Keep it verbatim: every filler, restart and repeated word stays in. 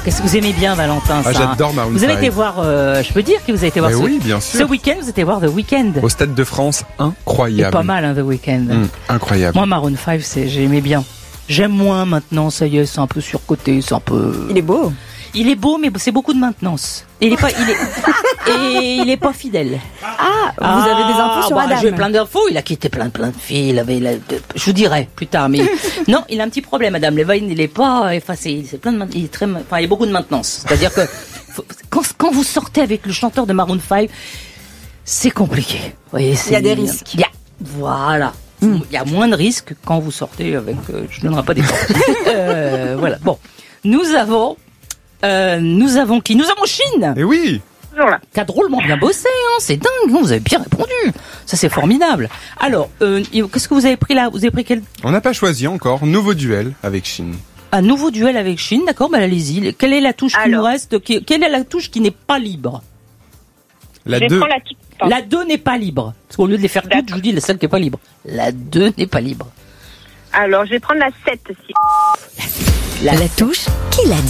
qu'est-ce que vous aimez bien, Valentin, ça, Ah, j'adore Maroon Vous avez five. été voir, euh, je peux dire que vous avez été voir Mais ce, oui, bien sûr. ce week-end, vous avez été voir The Weeknd. Au Stade de France, Il est incroyable. pas mal, hein, The Weeknd. Mmh, incroyable. Moi, Maroon five, c'est, j'aimais bien. J'aime moins maintenant, ça y est, c'est un peu surcoté, c'est un peu... Il est beau. Il est beau, mais c'est beaucoup de maintenance. Et il est pas, il est, et il est pas fidèle. Ah, vous avez des infos sur bah, Adam. J'ai plein d'infos. Il a quitté plein, plein de filles. Il avait, il a- de- je vous dirai plus tard, mais non, il a un petit problème, Madame Levine. Il est pas effacé. C'est plein de, main- il est très, enfin, il y a beaucoup de maintenance. C'est-à-dire que faut- quand, quand vous sortez avec le chanteur de Maroon five, c'est compliqué. Vous voyez, c'est- Il y a des risques. Il y a, voilà. Il y a moins de risques quand vous sortez avec. euh, je ne donnerai pas des noms. euh, voilà. Bon, nous avons. Euh, nous avons qui? Nous avons Chine, Et oui. qui a drôlement bien bossé, hein, c'est dingue, non, vous avez bien répondu, ça c'est formidable. Alors, euh, qu'est-ce que vous avez pris là? Vous avez pris quel On n'a pas choisi encore. Nouveau duel avec Chine. un nouveau duel avec Chine, d'accord, bah allez-y. Quelle est la touche qui Alors. nous reste qui- Quelle est la touche qui n'est pas libre? La Je deux. prends la petite porte. La deux n'est pas libre. Parce qu'au lieu de les faire toutes, D'accord. je vous dis la seule qui n'est pas libre. La deux n'est pas libre. Alors, je vais prendre la sept aussi. La, La touche qu'il a dit.